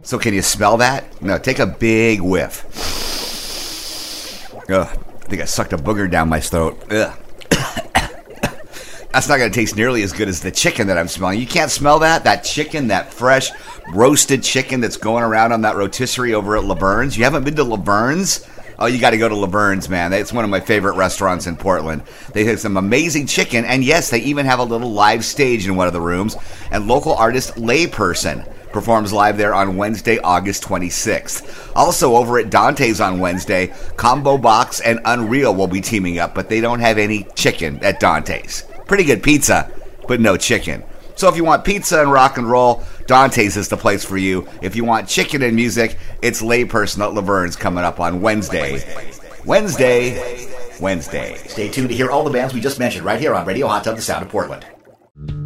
So can you smell that? No, take a big whiff. Ugh, I think I sucked a booger down my throat. Ugh. That's not going to taste nearly as good as the chicken that I'm smelling. You can't smell that? That chicken, that fresh roasted chicken that's going around on that rotisserie over at Laverne's. You haven't been to Laverne's? Oh, you got to go to Laverne's, man. It's one of my favorite restaurants in Portland. They have some amazing chicken, and yes, they even have a little live stage in one of the rooms. And local artist Layperson performs live there on Wednesday, August 26th. Also, over at Dante's on Wednesday, Combo Box and Unreal will be teaming up, but they don't have any chicken at Dante's. Pretty good pizza, but no chicken. So if you want pizza and rock and roll, Dante's is the place for you. If you want chicken and music, it's Layperson at Laverne's coming up on Wednesday. Stay tuned to hear all the bands we just mentioned right here on Radio Hot Tub, the Sound of Portland.